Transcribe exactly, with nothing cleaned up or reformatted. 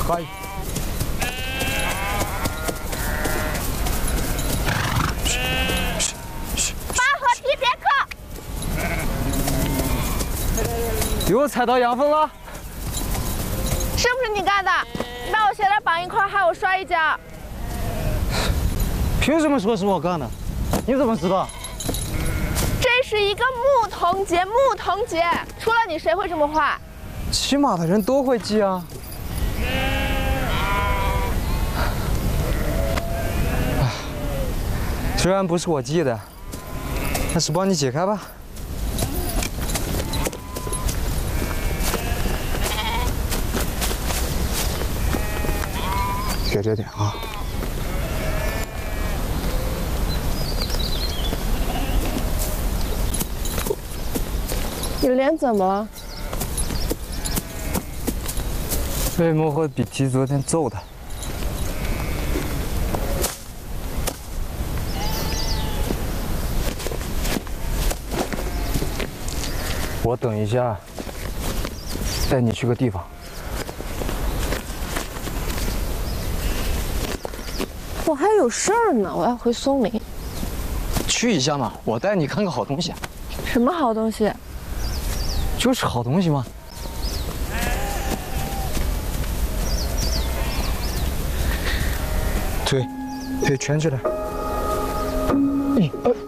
快！ 拔河题别课。 又踩到羊粪了？ 是不是你干的？你把我鞋带绑一块，害我摔一跤。 凭什么说是我干的？你怎么知道？ 这是一个牧童节，牧童节，除了你谁会这么画？ 骑马的人都会系啊。虽然不是我系的，但是帮你解开吧。学着点啊。 你脸怎么了？ 被莫霍比提昨天揍的。我等一下带你去个地方。 我还有事儿呢，我要回松林。 去一下嘛，我带你看个好东西。 什么好东西？ 就是好东西吗？腿，腿蜷起来。一、二。